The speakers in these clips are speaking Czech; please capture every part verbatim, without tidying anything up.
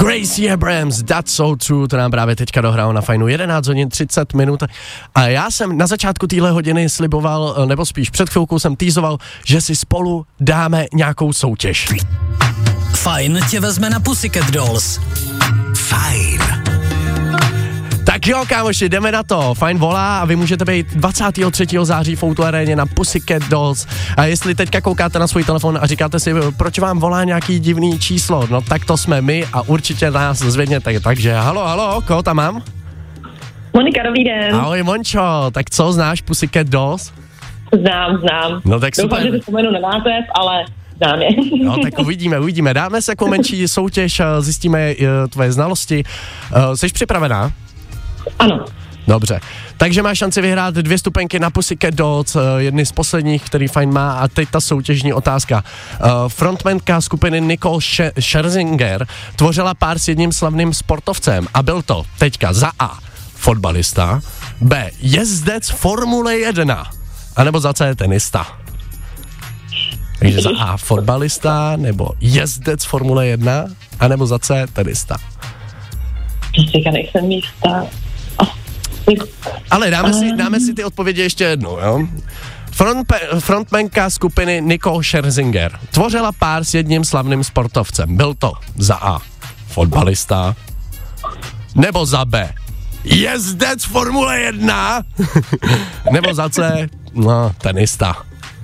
Gracie Abrams, That's So True, to nám právě teďka dohrálo na Fajnu jedenáct hodin třicet minut. A já jsem na začátku téhle hodiny sliboval, nebo spíš před chvilkou jsem týzoval, že si spolu dáme nějakou soutěž. Fajn tě vezme na Pussycat Dolls. Fajn. Tak jo, kámoši, jdeme na to. Fajn volá a vy můžete být dvacátého třetího září v Outu Aréně na Pussycat Dolls. A jestli teďka koukáte na svůj telefon a říkáte si, proč vám volá nějaký divný číslo, no tak to jsme my a určitě nás zvedněte. Takže halo, halo, koho tam mám? Monika, dobrý den. Ahoj, Mončo, tak co, znáš Pussycat Dolls? Znám, znám. No tak super. Doufám, že si vzpomenu na název, ale znám je. No tak uvidíme, uvidíme. Dáme se jako menší soutěž, zjistíme uh, tvoje znalosti. Uh, jsi připravená? Ano. Dobře, takže máš šanci vyhrát dvě stupenky na Pussycat Dolls, jedny z posledních, který Fajn má, a teď ta soutěžní otázka. Uh, frontmanka skupiny Nicole Scherzinger tvořila pár s jedním slavným sportovcem a byl to teďka za A fotbalista, B jezdec Formule jedna, anebo za C tenista. Takže za A fotbalista, nebo jezdec Formule jedna, anebo za C tenista. Teďka nejsem jistá. Ale dáme si, dáme si ty odpovědi ještě jednou, jo? Front, frontmanka skupiny Nicole Scherzinger tvořila pár s jedním slavným sportovcem. Byl to za A fotbalista, nebo za B jezdec Formule jedna, nebo za C, no, tenista.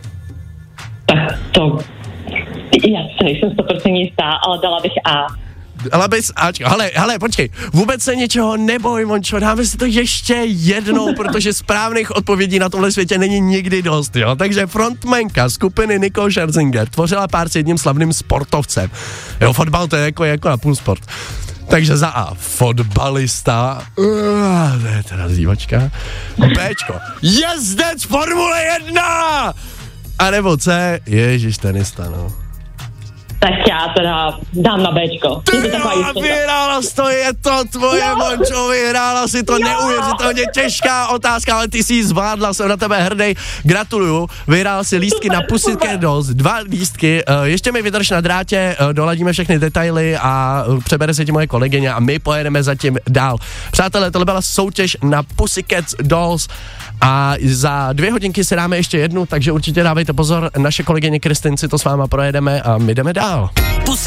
Tak to, já si nejsem sto procent jistá, ale dala bych A. Ale bys, Ačka, hele, hele, počkej, vůbec se ničeho neboj, Mončo, dáme si to ještě jednou, protože správných odpovědí na tomhle světě není nikdy dost, jo, takže frontmanka skupiny Nicole Scherzinger tvořila pár s jedním slavným sportovcem, jo, fotbal to je jako, jako na půl sport, takže za A fotbalista, uh, to je teda zývačka, Bčko, jezdec Formule jedna, a nebo C, ježiš, tenista, no. Tak já teda dám na Bčko. Ty jo, vyhrála jsi to, je to tvoje, jo. Mončo, vyhrála si to, jo. Neuvěřitelně těžká otázka, ale ty jsi ji zvládla, jsem na tebe hrdý, gratuluju, vyhrála si lístky na Pussycat Dolls, dva lístky, uh, ještě mi vydrž na drátě, uh, doladíme všechny detaily a uh, přebere se ti moje kolegyně a my pojedeme zatím dál. Přátelé, tohle byla soutěž na Pussycat Dolls a za dvě hodinky si dáme ještě jednu, takže určitě dávejte pozor, naše kolegyně Kristýn si to s váma projedeme a my jdeme dál.